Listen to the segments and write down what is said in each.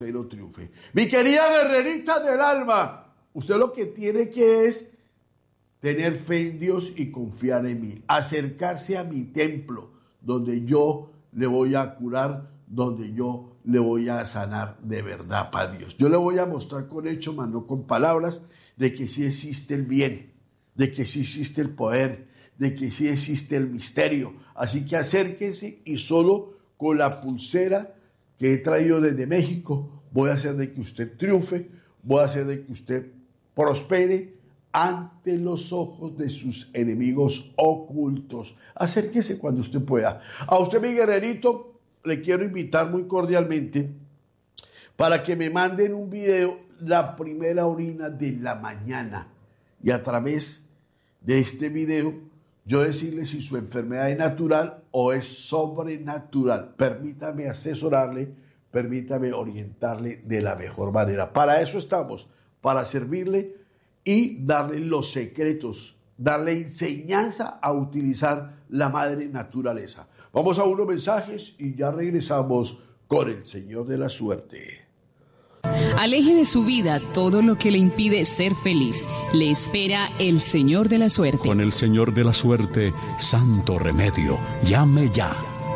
no triunfe. Mi querida guerrerita del alma, usted lo que tiene que es tener fe en Dios y confiar en mí. Acercarse a mi templo, donde yo le voy a curar, donde yo le voy a sanar de verdad para Dios. Yo le voy a mostrar con hechos, más no con palabras, de que sí existe el bien, de que sí existe el poder, de que sí existe el misterio. Así que acérquense y solo con la pulsera que he traído desde México, voy a hacer de que usted triunfe, voy a hacer de que usted prospere ante los ojos de sus enemigos ocultos. Acérquese cuando usted pueda. A usted, mi guerrerito, le quiero invitar muy cordialmente para que me manden un video, la primera orina de la mañana, y a través de este video yo decirle si su enfermedad es natural o es sobrenatural. Permítame asesorarle, permítame orientarle de la mejor manera. Para eso estamos, para servirle y darle los secretos, darle enseñanza a utilizar la madre naturaleza. Vamos a unos mensajes y ya regresamos con el Señor de la Suerte. Aleje de su vida todo lo que le impide ser feliz. Le espera el Señor de la Suerte. Con el Señor de la Suerte, santo remedio. Llame ya.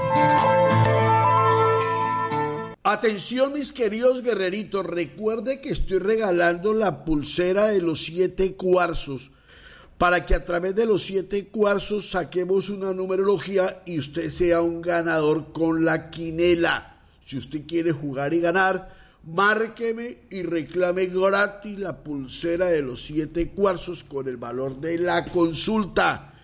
Atención, mis queridos guerreritos, recuerde que estoy regalando la pulsera de los 7 cuarzos para que a través de los 7 cuarzos saquemos una numerología y usted sea un ganador con la quinela. Si usted quiere jugar y ganar, márqueme y reclame gratis la pulsera de los 7 cuarzos con el valor de la consulta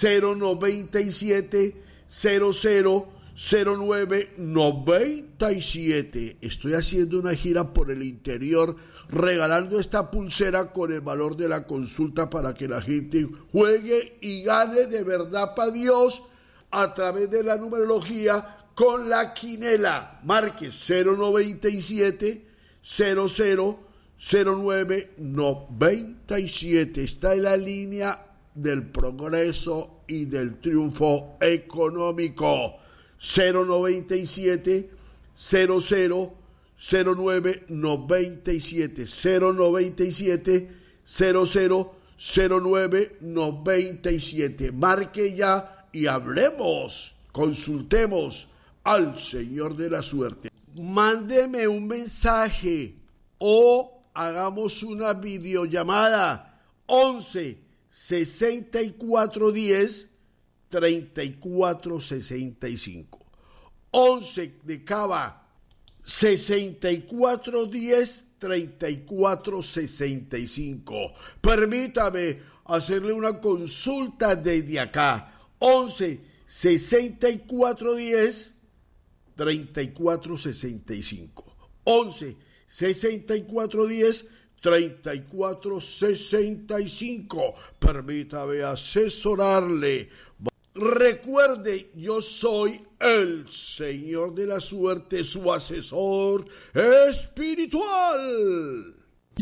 097 00 09 97. Estoy haciendo una gira por el interior regalando esta pulsera con el valor de la consulta para que la gente juegue y gane de verdad para Dios a través de la numerología con la quinela. Marque 097 00 09 97. Está en la línea del progreso y del triunfo económico. 097 00 09 97. 097 00 09 97. Marque ya y hablemos, consultemos al Señor de la Suerte. Mándeme un mensaje o hagamos una videollamada 11 64 10 34 65. 11 de Cava 64 10 34 65. Permítame hacerle una consulta desde acá. 11 64 10 34 65. 11 64 10 34 65. Permítame asesorarle. Recuerde, yo soy el Señor de la Suerte, su asesor espiritual.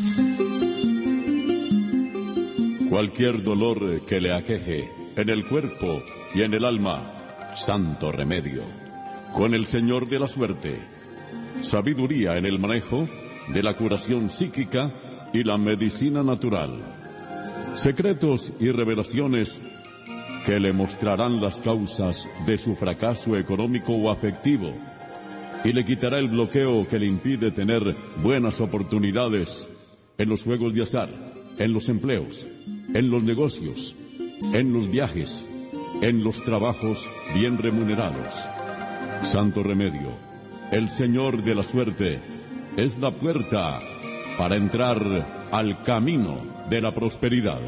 Cualquier dolor que le aqueje en el cuerpo y en el alma, santo remedio. Con el Señor de la Suerte, sabiduría en el manejo de la curación psíquica y la medicina natural. Secretos y revelaciones que le mostrarán las causas de su fracaso económico o afectivo y le quitará el bloqueo que le impide tener buenas oportunidades en los juegos de azar, en los empleos, en los negocios, en los viajes, en los trabajos bien remunerados. Santo remedio, el Señor de la Suerte es la puerta para entrar al camino de la prosperidad.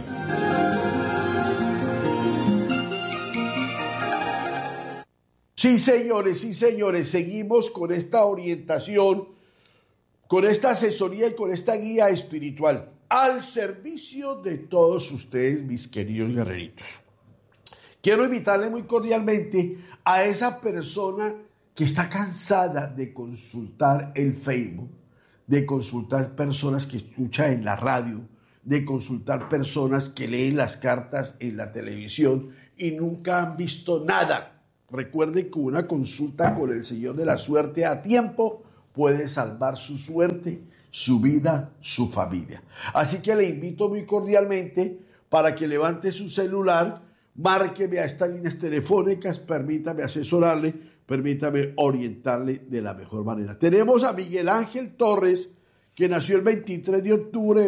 Sí, señores, seguimos con esta orientación, con esta asesoría y con esta guía espiritual al servicio de todos ustedes, mis queridos guerreritos. Quiero invitarle muy cordialmente a esa persona que está cansada de consultar el Facebook, de consultar personas que escuchan en la radio, de consultar personas que leen las cartas en la televisión y nunca han visto nada. Recuerde que una consulta con el Señor de la Suerte a tiempo puede salvar su suerte, su vida, su familia. Así que le invito muy cordialmente para que levante su celular, márqueme a estas líneas telefónicas, permítame asesorarle, permítame orientarle de la mejor manera. Tenemos a Miguel Ángel Torres, que nació el 23 de octubre de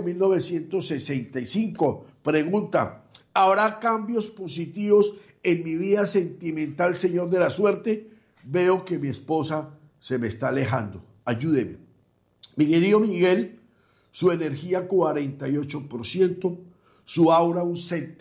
1965. Pregunta: ¿habrá cambios positivos en mi vida sentimental, señor de la suerte? Veo que mi esposa se me está alejando. Ayúdeme. Mi querido Miguel, su energía 48%, su aura un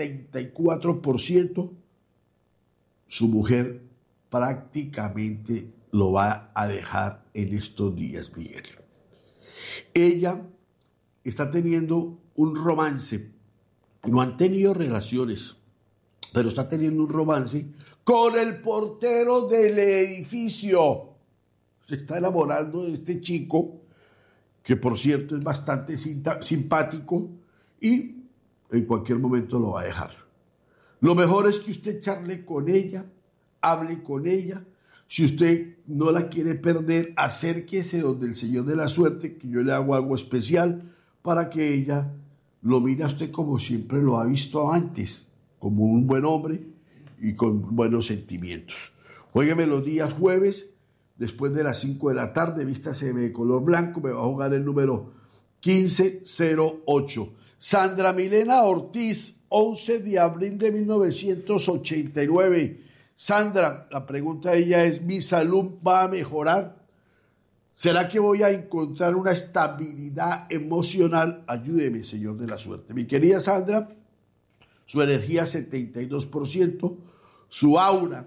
74%, su mujer prácticamente lo va a dejar en estos días, Miguel. Ella está teniendo un romance, no han tenido relaciones, pero está teniendo un romance con el portero del edificio. Se está enamorando de este chico, que por cierto es bastante simpático, y en cualquier momento lo va a dejar. Lo mejor es que usted charle con ella, hable con ella. Si usted no la quiere perder, acérquese donde el Señor de la Suerte, que yo le hago algo especial para que ella lo mire a usted como siempre lo ha visto antes, como un buen hombre y con buenos sentimientos. Óigame los días jueves, después de las 5 de la tarde, vístase de color blanco, me va a jugar el número 1508. Sandra Milena Ortiz, 11 de abril de 1989. Sandra, la pregunta de ella es: ¿mi salud va a mejorar? ¿Será que voy a encontrar una estabilidad emocional? Ayúdeme, Señor de la Suerte. Mi querida Sandra, su energía 72%, su aura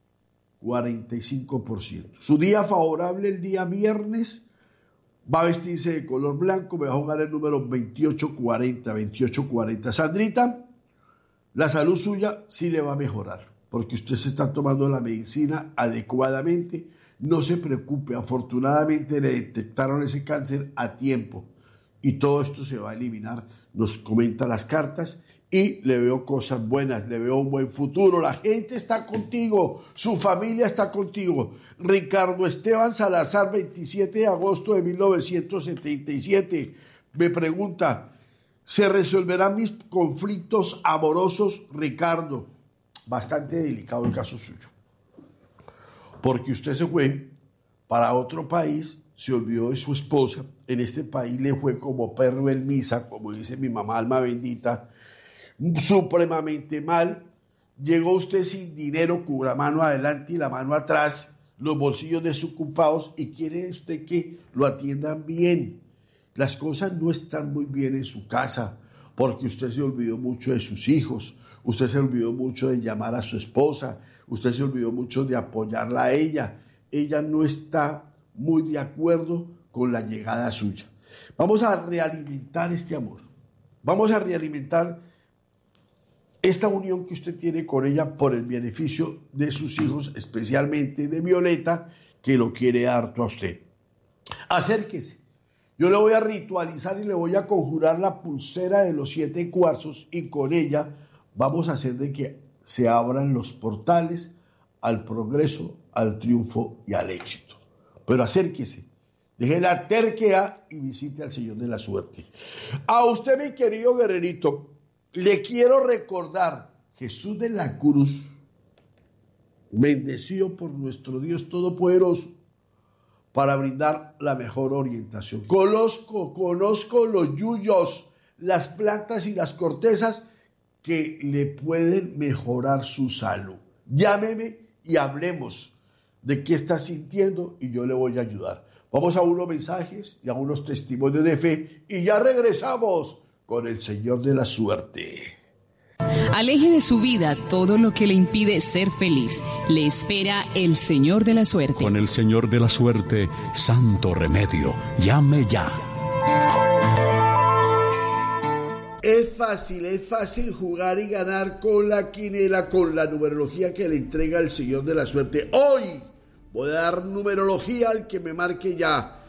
45%. Su día favorable el día viernes, va a vestirse de color blanco, me va a jugar el número 2840. Sandrita, la salud suya sí le va a mejorar, porque usted se está tomando la medicina adecuadamente. No se preocupe, afortunadamente le detectaron ese cáncer a tiempo y todo esto se va a eliminar. Nos comenta las cartas y le veo cosas buenas, le veo un buen futuro. La gente está contigo, su familia está contigo. Ricardo Esteban Salazar, 27 de agosto de 1977, me pregunta: ¿se resolverán mis conflictos amorosos? Ricardo, bastante delicado el caso suyo, porque usted se fue para otro país, se olvidó de su esposa, en este país le fue como perro en misa, como dice mi mamá, alma bendita, supremamente mal. Llegó usted sin dinero, con la mano adelante y la mano atrás, los bolsillos desocupados, y quiere usted que lo atiendan bien. Las cosas no están muy bien en su casa, porque usted se olvidó mucho de sus hijos, usted se olvidó mucho de llamar a su esposa, usted se olvidó mucho de apoyarla a ella. Ella no está muy de acuerdo con la llegada suya. Vamos a realimentar este amor. Vamos a realimentar esta unión que usted tiene con ella por el beneficio de sus hijos, especialmente de Violeta, que lo quiere harto a usted. Acérquese. Yo le voy a ritualizar y le voy a conjurar la pulsera de los 7 cuarzos, y con ella vamos a hacer de que se abran los portales al progreso, al triunfo y al éxito. Pero acérquese, deje la terquedad y visite al Señor de la Suerte. A usted, mi querido guerrerito, le quiero recordar: Jesús de la cruz, bendecido por nuestro Dios Todopoderoso, para brindar la mejor orientación. Conozco los yuyos, las plantas y las cortezas que le pueden mejorar su salud. Llámeme y hablemos de qué está sintiendo y yo le voy a ayudar. Vamos a unos mensajes y a unos testimonios de fe y ya regresamos con el Señor de la Suerte. Aleje de su vida todo lo que le impide ser feliz. Le espera el Señor de la Suerte. Con el Señor de la Suerte, santo remedio. Llame ya. Es fácil jugar y ganar con la quinela, con la numerología que le entrega el Señor de la Suerte. Hoy voy a dar numerología al que me marque ya.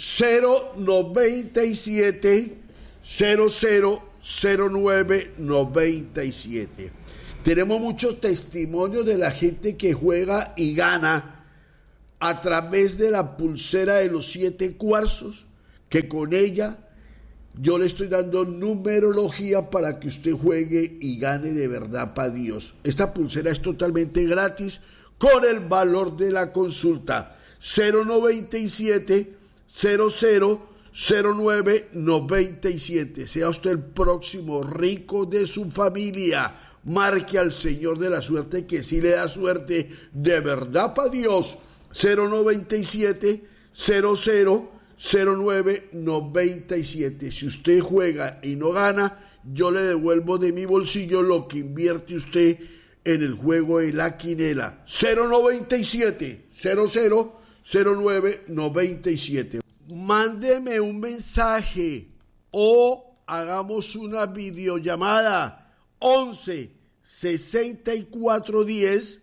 097 000997. Tenemos muchos testimonios de la gente que juega y gana a través de la pulsera de los 7 cuarzos, que con ella yo le estoy dando numerología para que usted juegue y gane de verdad para Dios. Esta pulsera es totalmente gratis con el valor de la consulta. 097 0009 97. Sea usted el próximo rico de su familia. Marque al Señor de la suerte, que sí le da suerte de verdad para Dios. 097 0009 97. Si usted juega y no gana, yo le devuelvo de mi bolsillo lo que invierte usted en el juego de la quinela. 097 0009 97. Mándeme un mensaje o hagamos una videollamada. 11 64 10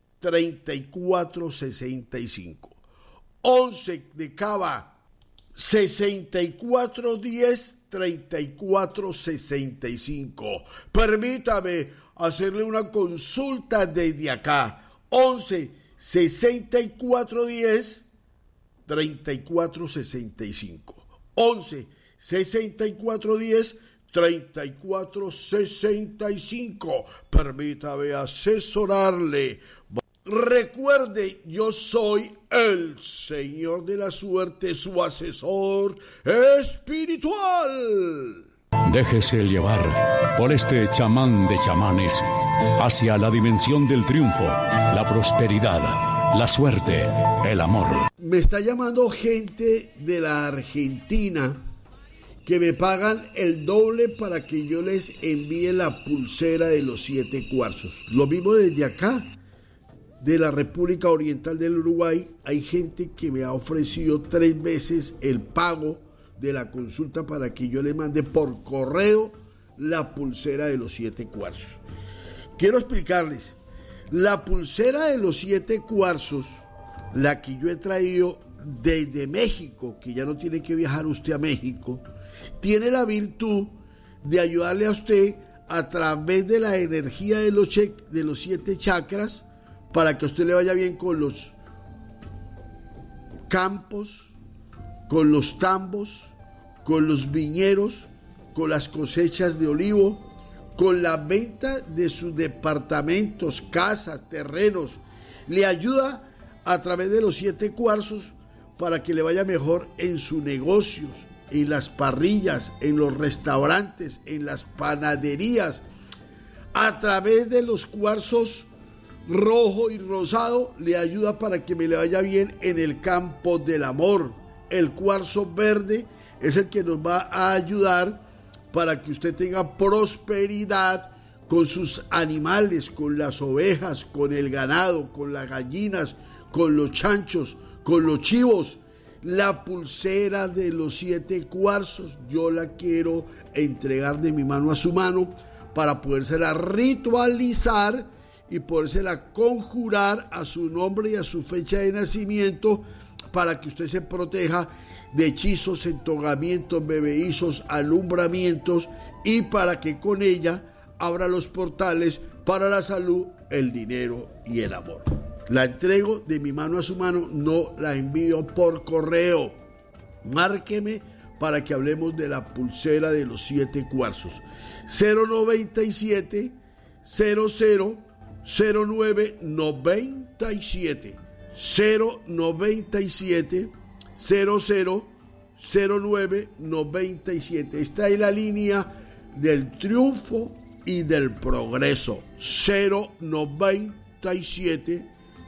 34 65. 11 de Cava 64 10 34 65. Permítame hacerle una consulta desde acá. 11 64 10 34 65. 11 64 10 34 65. Permítame asesorarle. Recuerde, yo soy el Señor de la Suerte, su asesor espiritual. Déjese llevar por este chamán de chamanes hacia la dimensión del triunfo, la prosperidad, la suerte, el amor. Me está llamando gente de la Argentina que me pagan el doble para que yo les envíe la pulsera de los 7 cuarzos. Lo mismo desde acá, de la República Oriental del Uruguay. Hay gente que me ha ofrecido 3 veces el pago de la consulta para que yo le mande por correo la pulsera de los 7 cuarzos. Quiero explicarles, la pulsera de los 7 cuarzos, la que yo he traído desde México, que ya no tiene que viajar usted a México, tiene la virtud de ayudarle a usted a través de la energía de los 7 chakras, para que a usted le vaya bien con los campos, con los tambos, con los viñeros, con las cosechas de olivo, con la venta de sus departamentos, casas, terrenos. Le ayuda a través de los 7 cuarzos para que le vaya mejor en sus negocios, en las parrillas, en los restaurantes, en las panaderías. A través de los cuarzos rojo y rosado le ayuda para que me le vaya bien en el campo del amor. El cuarzo verde es el que nos va a ayudar para que usted tenga prosperidad con sus animales, con las ovejas, con el ganado, con las gallinas, con los chanchos, con los chivos. La pulsera de los 7 cuarzos yo la quiero entregar de mi mano a su mano para podérsela ritualizar y podérsela conjurar a su nombre y a su fecha de nacimiento, para que usted se proteja de hechizos, entogamientos, bebeizos, alumbramientos, y para que con ella abra los portales para la salud, el dinero y el amor. La entrego de mi mano a su mano, no la envío por correo. Márqueme para que hablemos de la pulsera de los 7 cuarzos. 097 0009 97. 097 0009 97. Está en la línea del triunfo y del progreso. 097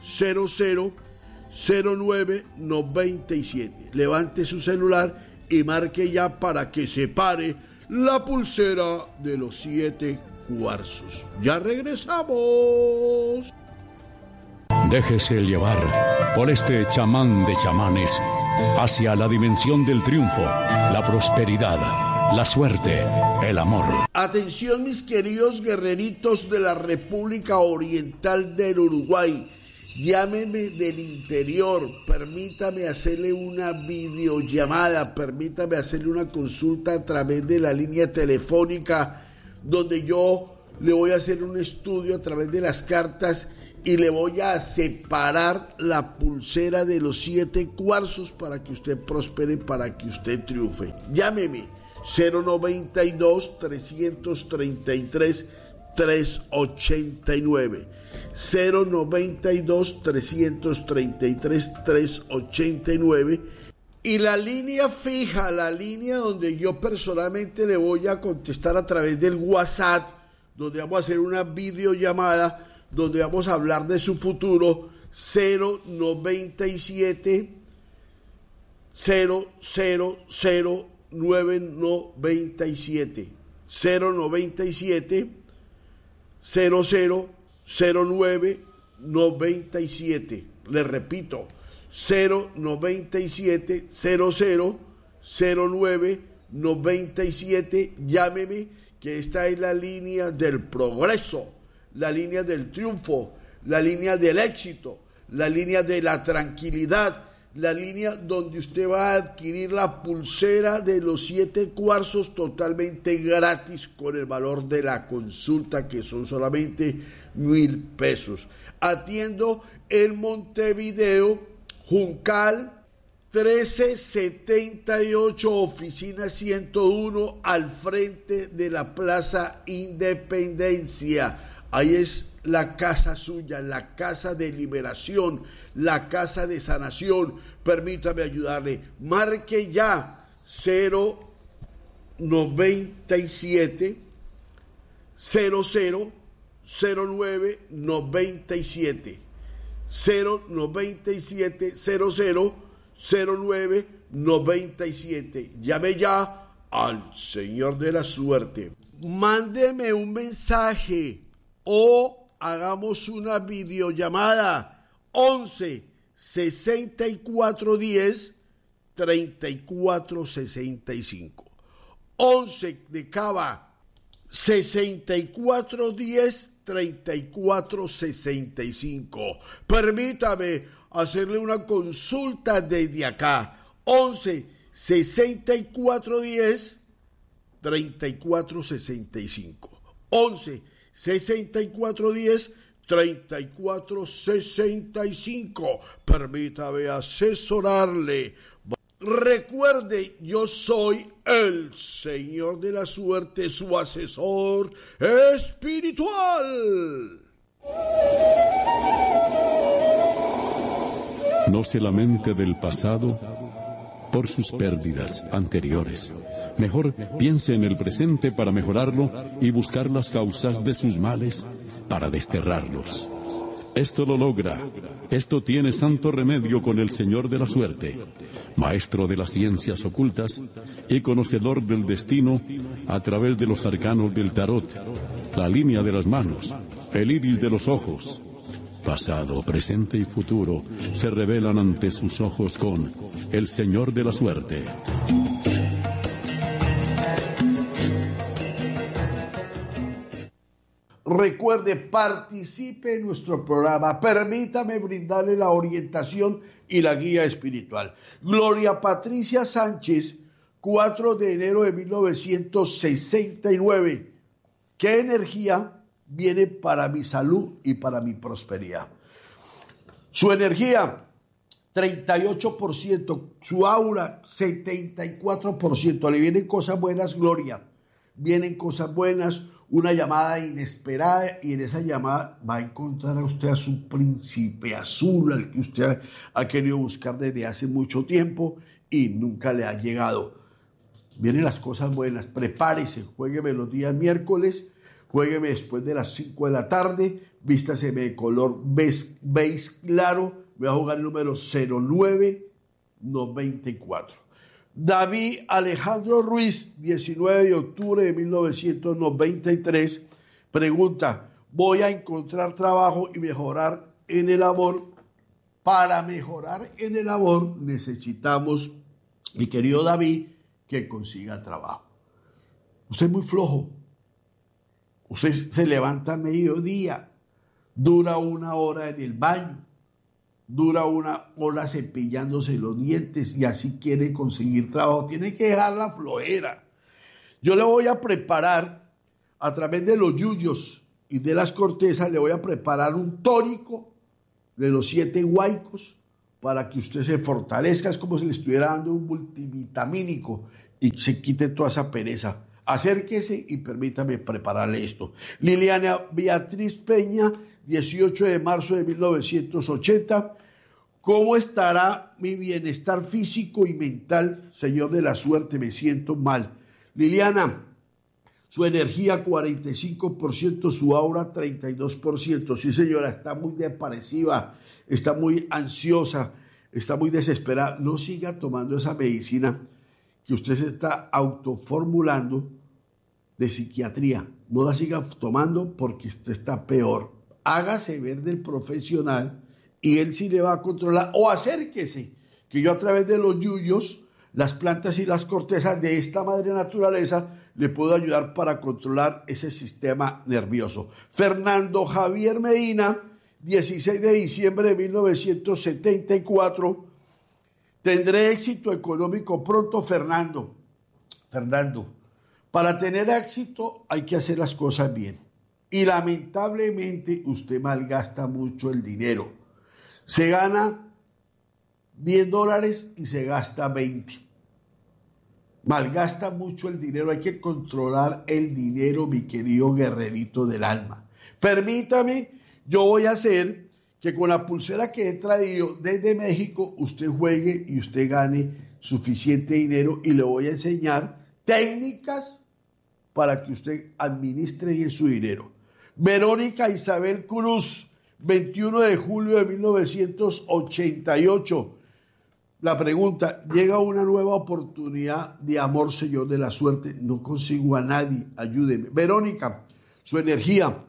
0009 97. Levante su celular y marque ya para que se pare la pulsera de los 7 cuarzos. Ya regresamos. Déjese llevar por este chamán de chamanes hacia la dimensión del triunfo, la prosperidad, la suerte, el amor. Atención, mis queridos guerreritos de la República Oriental del Uruguay. Llámeme del interior, permítame hacerle una videollamada, permítame hacerle una consulta a través de la línea telefónica, donde yo le voy a hacer un estudio a través de las cartas y le voy a separar la pulsera de los 7 cuarzos para que usted prospere, para que usted triunfe. Llámeme 092-333-389. 092-333-389. Y la línea fija, la línea donde yo personalmente le voy a contestar a través del WhatsApp, donde vamos a hacer una videollamada, donde vamos a hablar de su futuro, 097 0000997 097 Le repito, 097 0000997. Llámeme, que esta es la línea del progreso, la línea del triunfo, la línea del éxito, la línea de la tranquilidad, la línea donde usted va a adquirir la pulsera de los 7 cuarzos totalmente gratis con el valor de la consulta, que son solamente 1,000 pesos. Atiendo en Montevideo, Juncal 1378, oficina 101, al frente de la Plaza Independencia. Ahí es la casa suya, la casa de liberación, la casa de sanación. Permítame ayudarle. Marque ya 097 000997 097 000997. Llame ya al Señor de la Suerte. Mándeme un mensaje o hagamos una videollamada. 11 64 10 34 65. 11 de Cava 64 10 34 65. Permítame hacerle una consulta desde acá. 11 64 10 34 65. 11 64 10 34 65. Permítame asesorarle. Recuerde, yo soy el Señor de la Suerte, su asesor espiritual. No se lamente del pasado por sus pérdidas anteriores. Mejor piense en el presente para mejorarlo y buscar las causas de sus males para desterrarlos. Esto lo logra. Esto tiene santo remedio con el Señor de la Suerte, maestro de las ciencias ocultas y conocedor del destino a través de los arcanos del tarot, la línea de las manos, el iris de los ojos. Pasado, presente y futuro se revelan ante sus ojos con el Señor de la Suerte. Recuerde, participe en nuestro programa. Permítame brindarle la orientación y la guía espiritual. Gloria Patricia Sánchez, 4 de enero de 1969. ¿Qué energía viene para mi salud y para mi prosperidad? Su energía, 38%. Su aura, 74%. Le vienen cosas buenas, Gloria. Vienen cosas buenas. Una llamada inesperada, y en esa llamada va a encontrar a usted a su príncipe azul, al que usted ha querido buscar desde hace mucho tiempo y nunca le ha llegado. Vienen las cosas buenas. Prepárese, juégueme los días miércoles, juégueme después de las 5 de la tarde, vístaseme de color beige claro. Voy a jugar el número 0994. David Alejandro Ruiz, 19 de octubre de 1993, pregunta: voy a encontrar trabajo y mejorar en el amor. Para mejorar en el amor necesitamos, mi querido David, que consiga trabajo. Usted es muy flojo. Usted se levanta a mediodía, dura 1 hora en el baño, dura 1 hora cepillándose los dientes y así quiere conseguir trabajo. Tiene que dejar la flojera. Yo le voy a preparar a través de los yuyos y de las cortezas le voy a preparar un tónico de los 7 huaicos para que usted se fortalezca. Es como si le estuviera dando un multivitamínico y se quite toda esa pereza. Acérquese y permítame prepararle esto. Liliana Beatriz Peña, 18 de marzo de 1980. ¿Cómo estará mi bienestar físico y mental, Señor de la suerte? Me siento mal. Liliana, su energía 45%, su aura 32%. Sí, señora, está muy depresiva, está muy ansiosa, está muy desesperada. No siga tomando esa medicina que usted se está autoformulando de psiquiatría. No la siga tomando porque usted está peor. Hágase ver del profesional y él sí le va a controlar. O acérquese, que yo a través de los yuyos, las plantas y las cortezas de esta madre naturaleza le puedo ayudar para controlar ese sistema nervioso. Fernando Javier Medina, 16 de diciembre de 1974. Tendré éxito económico pronto, Fernando. Para tener éxito hay que hacer las cosas bien. Y lamentablemente usted malgasta mucho el dinero. Se gana $10 y se gasta 20. Malgasta mucho el dinero. Hay que controlar el dinero, mi querido guerrerito del alma. Permítame, yo voy a hacer que con la pulsera que he traído desde México, usted juegue y usted gane suficiente dinero, y le voy a enseñar técnicas para que usted administre bien su dinero. Verónica Isabel Cruz, 21 de julio de 1988. La pregunta: llega una nueva oportunidad de amor, Señor de la suerte. No consigo a nadie, ayúdeme. Verónica, su energía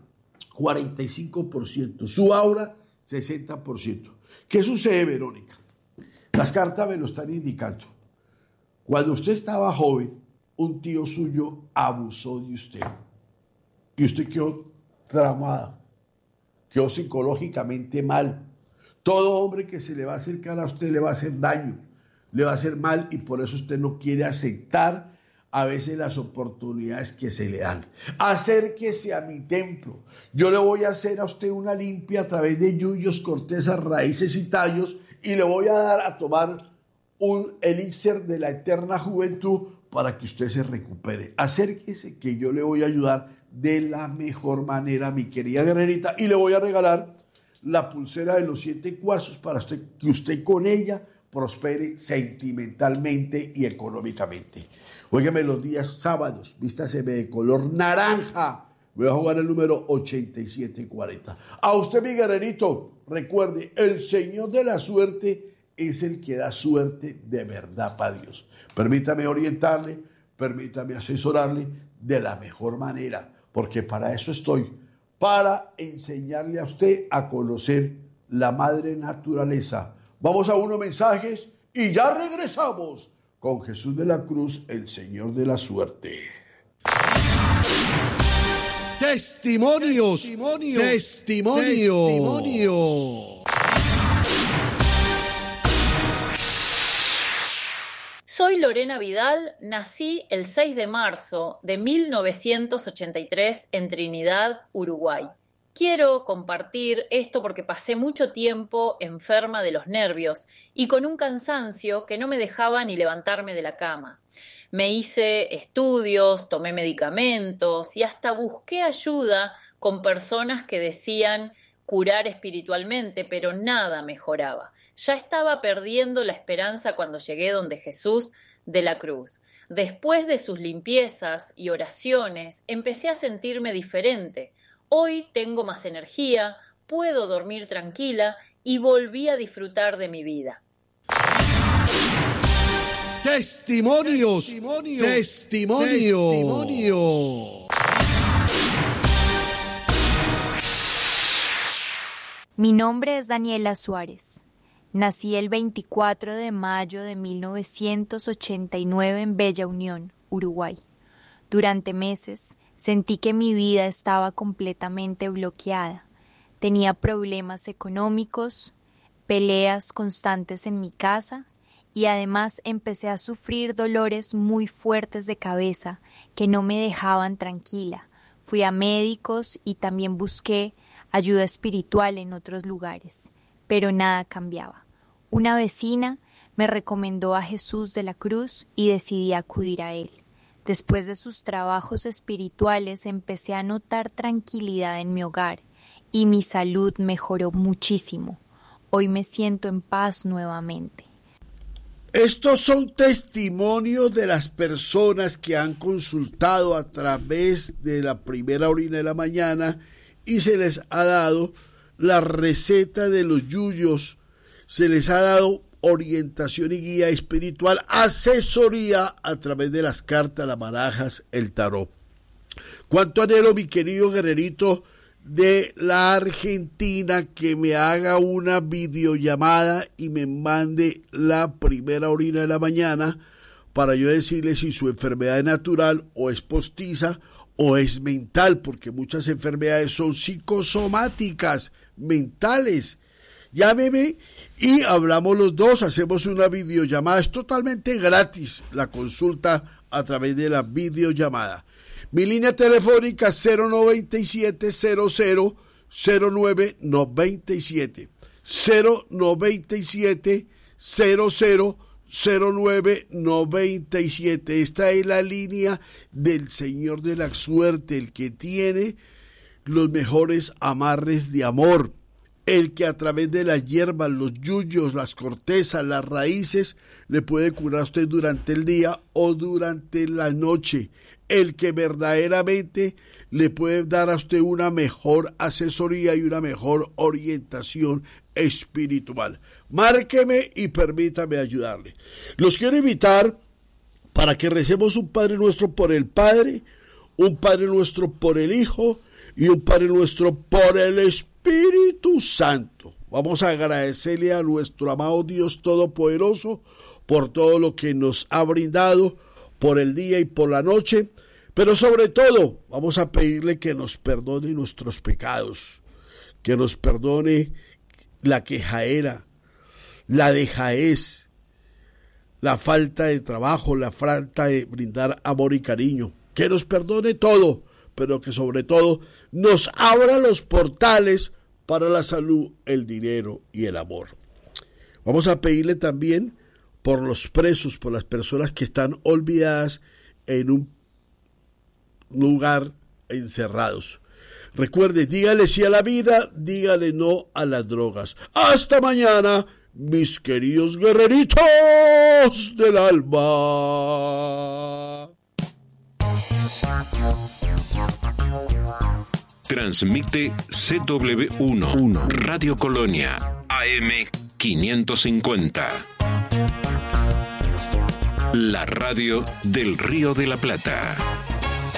45%, su aura 60%. ¿Qué sucede, Verónica? Las cartas me lo están indicando. Cuando usted estaba joven, un tío suyo abusó de usted y usted quedó traumada, quedó psicológicamente mal. Todo hombre que se le va a acercar a usted le va a hacer daño, le va a hacer mal, y por eso usted no quiere aceptar a veces las oportunidades que se le dan. Acérquese a mi templo. Yo le voy a hacer a usted una limpia a través de yuyos, cortezas, raíces y tallos, y le voy a dar a tomar un elixir de la eterna juventud para que usted se recupere. Acérquese, que yo le voy a ayudar de la mejor manera, mi querida guerrerita, y le voy a regalar la pulsera de los 7 cuarzos para usted, que usted con ella prospere sentimentalmente y económicamente. Óigame, los días sábados, vístaseme de color naranja. Voy a jugar el número 8740. A usted, mi guerrerito, recuerde, el Señor de la suerte es el que da suerte de verdad para Dios. Permítame orientarle, permítame asesorarle de la mejor manera, porque para eso estoy, para enseñarle a usted a conocer la madre naturaleza. Vamos a unos mensajes y ya regresamos con Jesús de la Cruz, el Señor de la suerte. Testimonios. Soy Lorena Vidal, nací el 6 de marzo de 1983 en Trinidad, Uruguay. Quiero compartir esto porque pasé mucho tiempo enferma de los nervios y con un cansancio que no me dejaba ni levantarme de la cama. Me hice estudios, tomé medicamentos y hasta busqué ayuda con personas que decían curar espiritualmente, pero nada mejoraba. Ya estaba perdiendo la esperanza cuando llegué donde Jesús de la Cruz. Después de sus limpiezas y oraciones, empecé a sentirme diferente. Hoy tengo más energía, puedo dormir tranquila y volví a disfrutar de mi vida. Testimonios. Mi nombre es Daniela Suárez. Nací el 24 de mayo de 1989 en Bella Unión, Uruguay. Durante meses sentí que mi vida estaba completamente bloqueada. Tenía problemas económicos, peleas constantes en mi casa y además empecé a sufrir dolores muy fuertes de cabeza que no me dejaban tranquila. Fui a médicos y también busqué ayuda espiritual en otros lugares, pero nada cambiaba. Una vecina me recomendó a Jesús de la Cruz y decidí acudir a él. Después de sus trabajos espirituales empecé a notar tranquilidad en mi hogar y mi salud mejoró muchísimo. Hoy me siento en paz nuevamente. Estos son testimonios de las personas que han consultado a través de la primera orina de la mañana y se les ha dado la receta de los yuyos, se les ha dado orientación y guía espiritual, asesoría a través de las cartas, las barajas, el tarot. Cuánto anhelo, mi querido guerrerito de la Argentina, que me haga una videollamada y me mande la primera orina de la mañana para yo decirle si su enfermedad es natural o es postiza o es mental, porque muchas enfermedades son psicosomáticas, mentales. Llámeme y hablamos los dos, hacemos una videollamada, es totalmente gratis la consulta a través de la videollamada. Mi línea telefónica 097-00-0997, 097-00-0997. Esta es la línea del Señor de la Suerte, el que tiene los mejores amarres de amor, el que a través de las hierbas, los yuyos, las cortezas, las raíces, le puede curar a usted durante el día o durante la noche, el que verdaderamente le puede dar a usted una mejor asesoría y una mejor orientación espiritual. Márqueme y permítame ayudarle. Los quiero invitar para que recemos un Padre Nuestro por el Padre, un Padre Nuestro por el Hijo y un Padre Nuestro por el Espíritu Santo. Vamos a agradecerle a nuestro amado Dios Todopoderoso por todo lo que nos ha brindado, por el día y por la noche, pero sobre todo vamos a pedirle que nos perdone nuestros pecados, que nos perdone la quejaera, la dejadez, la falta de trabajo, la falta de brindar amor y cariño, que nos perdone todo, pero que sobre todo nos abra los portales para la salud, el dinero y el amor. Vamos a pedirle también por los presos, por las personas que están olvidadas en un lugar encerrados. Recuerde, dígale sí a la vida, dígale no a las drogas. Hasta mañana, mis queridos guerreritos del alma. Transmite CW1 Radio Colonia AM 550. La radio del Río de la Plata.